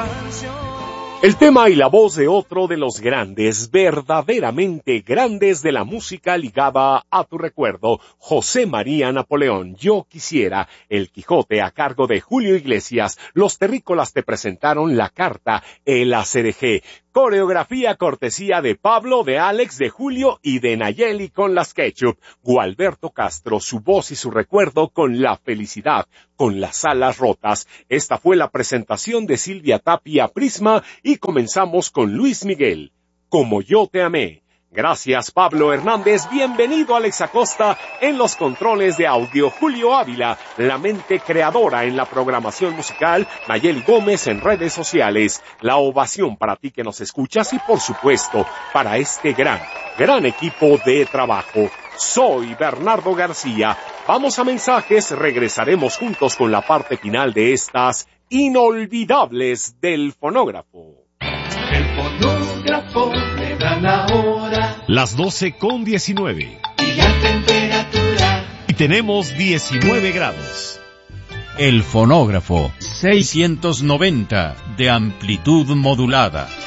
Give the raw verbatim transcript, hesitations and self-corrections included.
El tema y la voz de otro de los grandes, verdaderamente grandes de la música ligada a tu recuerdo, José María Napoleón. Yo quisiera, El Quijote a cargo de Julio Iglesias. Los Terrícolas te presentaron la carta El Acerejé. Coreografía cortesía de Pablo, de Alex, de Julio y de Nayeli con las Ketchup. Gualberto Castro, su voz y su recuerdo con La Felicidad, con las alas rotas. Esta fue la presentación de Silvia Tapia Prisma y comenzamos con Luis Miguel, Como yo te amé. Gracias Pablo Hernández, bienvenido Alex Acosta en los controles de audio, Julio Ávila, la mente creadora en la programación musical, Nayeli Gómez en redes sociales. La ovación para ti que nos escuchas y por supuesto para este gran, gran equipo de trabajo. Soy Bernardo García. Vamos a mensajes, regresaremos juntos con la parte final de estas inolvidables del fonógrafo. El fonógrafo le dan la hora. Las doce con diecinueve. Y la temperatura. Y tenemos diecinueve grados. El fonógrafo seiscientos noventa de amplitud modulada.